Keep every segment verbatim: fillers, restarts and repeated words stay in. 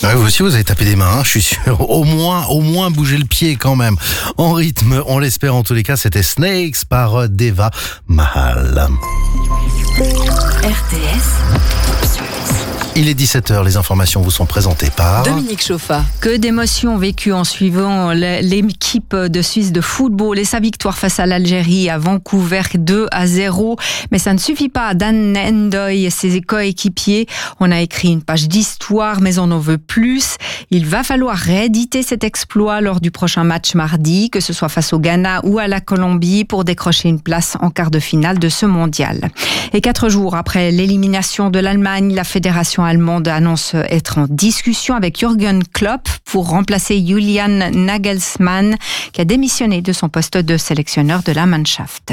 Ouais, vous aussi, vous avez tapé des mains, hein, je suis sûr. Au moins, au moins bouger le pied quand même. En rythme, on l'espère en tous les cas, c'était Snakes par Deva Mahal. R T S. Il est dix-sept heures, les informations vous sont présentées par Dominique Chauffa. Que d'émotions vécues en suivant l'équipe de Suisse de football et sa victoire face à l'Algérie à Vancouver deux à zéro. Mais ça ne suffit pas. Dan N'Doye et ses coéquipiers, on a écrit une page d'histoire, mais on en veut plus. Il va falloir rééditer cet exploit lors du prochain match mardi, que ce soit face au Ghana ou à la Colombie, pour décrocher une place en quart de finale de ce mondial. Et quatre jours après l'élimination de l'Allemagne, la fédération allemande annonce être en discussion avec Jürgen Klopp pour remplacer Julian Nagelsmann, qui a démissionné de son poste de sélectionneur de la Mannschaft.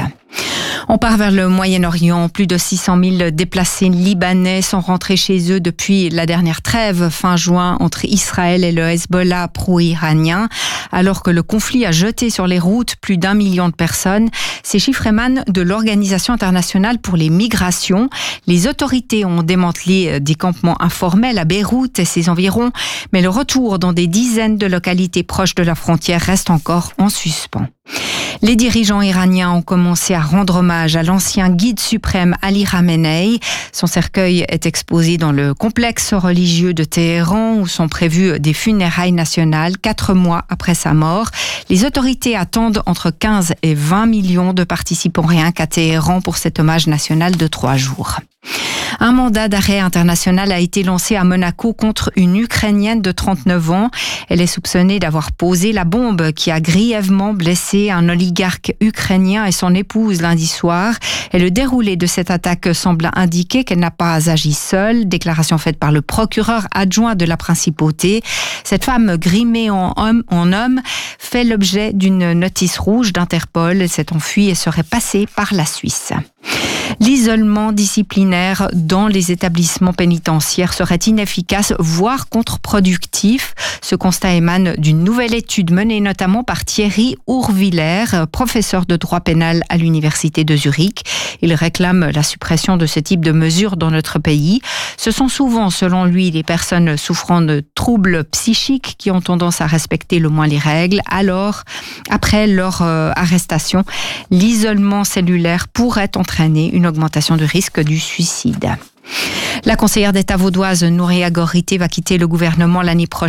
On part vers le Moyen-Orient. Plus de six cent mille déplacés libanais sont rentrés chez eux depuis la dernière trêve fin juin entre Israël et le Hezbollah pro-iranien. Alors que le conflit a jeté sur les routes plus d'un million de personnes, ces chiffres émanent de l'Organisation internationale pour les migrations. Les autorités ont démantelé des campements informels à Beyrouth et ses environs, mais le retour dans des dizaines de localités proches de la frontière reste encore en suspens. Les dirigeants iraniens ont commencé à rendre hommage à l'ancien guide suprême Ali Khamenei. Son cercueil est exposé dans le complexe religieux de Téhéran où sont prévues des funérailles nationales quatre mois après sa mort. Les autorités attendent entre quinze et vingt millions de participants rien qu'à Téhéran pour cet hommage national de trois jours. Un mandat d'arrêt international a été lancé à Monaco contre une Ukrainienne de trente-neuf ans. Elle est soupçonnée d'avoir posé la bombe qui a grièvement blessé un oligarque ukrainien et son épouse lundi soir. Et le déroulé de cette attaque semble indiquer qu'elle n'a pas agi seule. Déclaration faite par le procureur adjoint de la principauté. Cette femme grimée en homme, en homme fait l'objet d'une notice rouge d'Interpol. Elle s'est enfuie et serait passée par la Suisse. L'isolement disciplinaire dans les établissements pénitentiaires serait inefficace, voire contre-productif. Ce constat émane d'une nouvelle étude menée notamment par Thierry Urviller, professeur de droit pénal à l'université de Zurich. Il réclame la suppression de ce type de mesures dans notre pays. Ce sont souvent, selon lui, les personnes souffrant de troubles psychiques qui ont tendance à respecter le moins les règles. Alors, après leur euh, arrestation, l'isolement cellulaire pourrait entraîner une augmentation du risque du suicide. La conseillère d'État vaudoise Nouria Gorrité va quitter le gouvernement l'année prochaine.